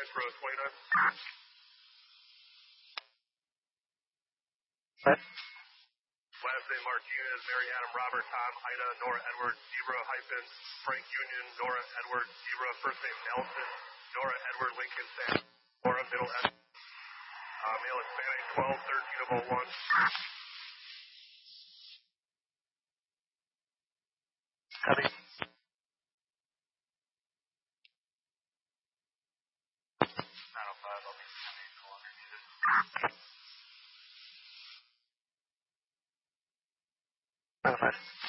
Science Row 29. What? Last name Martinez, Mary Adam, Robert, Tom, Ida, Nora, Edward, Zebra, hyphen, Frank Union, Nora, Edward, Zebra, first name Nelson, Nora, Edward, Lincoln, Sam, Nora, middle, male Hispanic, 12, 13 of 01. Copy. 905, I'll be 10-8, no longer needed. 905.